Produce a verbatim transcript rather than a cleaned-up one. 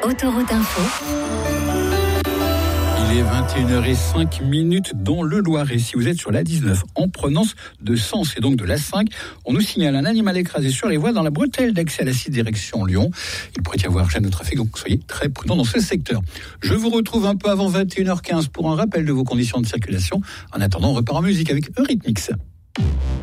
Autoroute Info. Il est vingt et une heures zéro cinq dans le Loiret. Si vous êtes sur l'A dix-neuf en provenance de Sens et donc de l'A cinq, on nous signale un animal écrasé sur les voies dans la bretelle d'accès à la six direction Lyon. Il pourrait y avoir gêne de trafic, donc soyez très prudents dans ce secteur. Je vous retrouve un peu avant vingt et une heures quinze pour un rappel de vos conditions de circulation. En attendant, on repart en musique avec Eurythmics.